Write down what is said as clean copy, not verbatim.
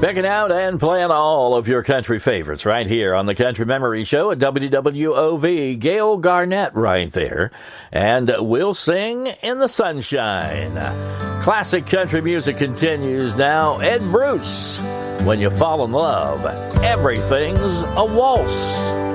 Picking out and playing all of your country favorites right here on the Country Memory Show at WWOV. Gail Garnett right there. And We'll Sing in the Sunshine. Classic country music continues now. Ed Bruce, When You Fall in Love, Everything's a Waltz.